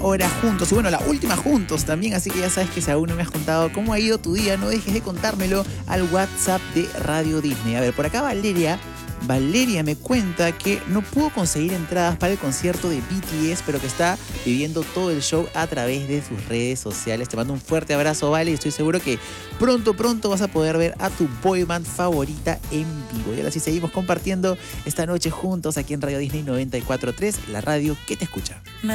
hora juntos. Y bueno, la última juntos también. Así que ya sabes que si aún no me has contado cómo ha ido tu día, no dejes de contármelo al WhatsApp de Radio Disney. A ver, por acá Valeria me cuenta que no pudo conseguir entradas para el concierto de BTS, pero que está viviendo todo el show a través de sus redes sociales. Te mando un fuerte abrazo, Vale, y estoy seguro que pronto vas a poder ver a tu boy band favorita en vivo. Y ahora sí seguimos compartiendo esta noche juntos aquí en Radio Disney 94.3, la radio que te escucha.